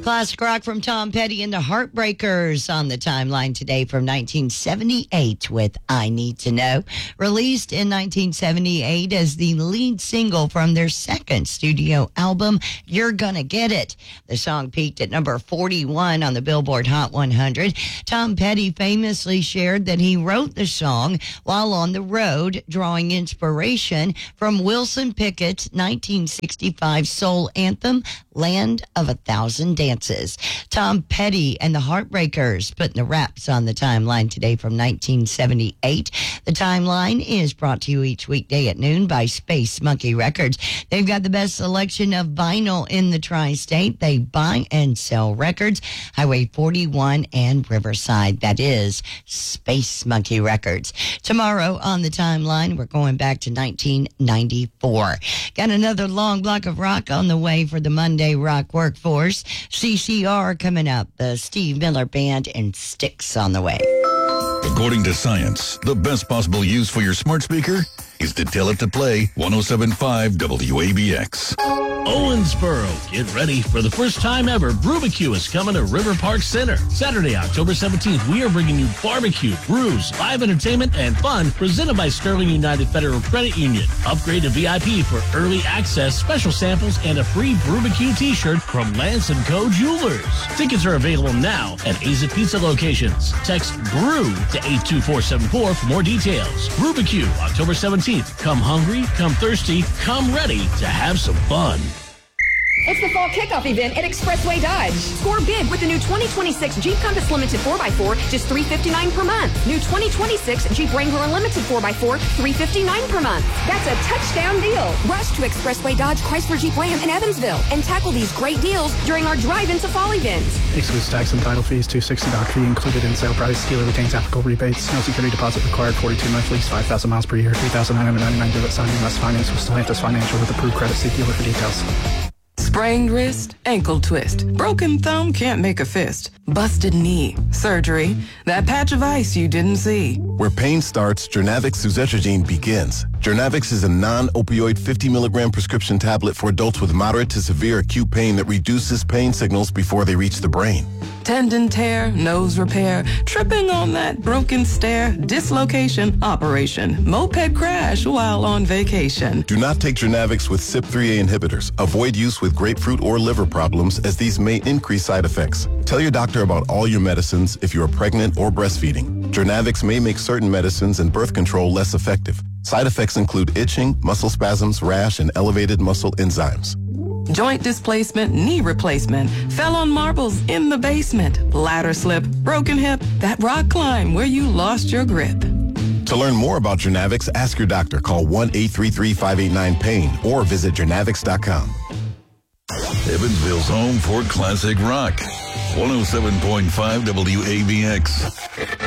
Classic rock from Tom Petty and the Heartbreakers on the timeline today from 1978 with I Need to Know. Released in 1978 as the lead single from their second studio album, You're Gonna Get It. The song peaked at number 41 on the Billboard Hot 100. Tom Petty famously shared that he wrote the song while on the road, drawing inspiration from Wilson Pickett's 1965 soul anthem, Land of a Thousand Dances. Tom Petty and the Heartbreakers putting the raps on the timeline today from 1978. The timeline is brought to you each weekday at noon by Space Monkey Records. They've got the best selection of vinyl in the tri-state. They buy and sell records. Highway 41 and Riverside. That is Space Monkey Records. Tomorrow on the timeline, we're going back to 1994. Got another long block of rock on the way for the Monday Rock Workforce. CCR coming up, the Steve Miller Band, and Styx on the way. According to science, the best possible use for your smart speaker is to tell it to play 107.5 WABX. Owensboro, get ready for the first time ever. Brubacue is coming to River Park Center. Saturday, October 17th, we are bringing you barbecue, brews, live entertainment, and fun presented by Sterling United Federal Credit Union. Upgrade to VIP for early access, special samples, and a free Brubacue t-shirt from Lance & Co. Jewelers. Tickets are available now at Aza Pizza locations. Text BREW to 82474 for more details. Brubacue, October 17th. Come hungry, come thirsty, come ready to have some fun. It's the fall kickoff event at Expressway Dodge. Score big with the new 2026 Jeep Compass Limited 4x4, just $359 per month. New 2026 Jeep Wrangler Unlimited 4x4, $359 per month. That's a touchdown deal. Rush to Expressway Dodge, Chrysler Jeep Ram in Evansville and tackle these great deals during our drive-into fall events. Excludes tax and title fees, $260 doc fee included in sale price. Dealer retains applicable rebates. No security deposit required. 42 month lease, 5,000 miles per year. $3,999 debit signing less finance with Stellantis Financial with approved credit. See dealer for details. Sprained wrist, ankle twist, broken thumb, can't make a fist, busted knee, surgery, that patch of ice you didn't see. Where pain starts, Jernavix suzetrigine begins. Jernavix is a non-opioid 50 milligram prescription tablet for adults with moderate to severe acute pain that reduces pain signals before they reach the brain. Tendon tear, nose repair, tripping on that broken stair, dislocation, operation, moped crash while on vacation. Do not take Jernavix with CYP3A inhibitors. Avoid use with grapefruit or liver problems as these may increase side effects. Tell your doctor about all your medicines if you are pregnant or breastfeeding. Jernavix may make certain medicines and birth control less effective. Side effects include itching, muscle spasms, rash, and elevated muscle enzymes. Joint displacement, knee replacement, fell on marbles in the basement, ladder slip, broken hip, that rock climb where you lost your grip. To learn more about Jernavix, ask your doctor. Call 1-833-589-PAIN or visit Jernavix.com. Evansville's home for classic rock. 107.5 WABX.